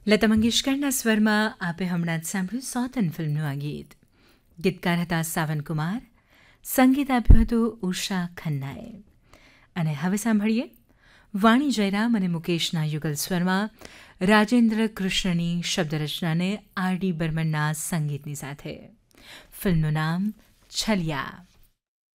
લતા મંગેશકરના સ્વરમાં આપે હમણાં જ સાંભળ્યું સોતન ફિલ્મનું આ ગીત. ગીતકાર હતા સાવન કુમાર, સંગીત આપ્યું હતું ઉષા ખન્નાએ. અને હવે સાંભળીએ વાણી જયરામ અને મુકેશના યુગલ સ્વરમાં રાજેન્દ્ર કૃષ્ણની શબ્દરચનાને આર ડી બર્મનના સંગીતની સાથે. ફિલ્મનું નામ છલિયા.